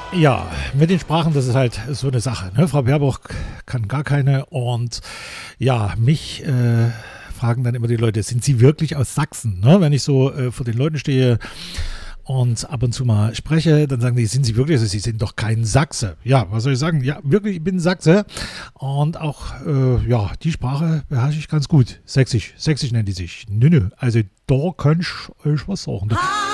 Ja, mit den Sprachen, das ist halt so eine Sache. Ne? Frau Baerbock kann gar keine und ja, mich fragen dann immer die Leute, sind Sie wirklich aus Sachsen? Ne? Wenn ich so vor den Leuten stehe und ab und zu mal spreche, dann sagen die, sind Sie wirklich, also Sie sind doch kein Sachse. Ja, was soll ich sagen? Ja, wirklich, ich bin Sachse und auch, ja, die Sprache beherrsche ich ganz gut. Sächsisch nennt die sich. Nö, also da kann ich euch was sagen.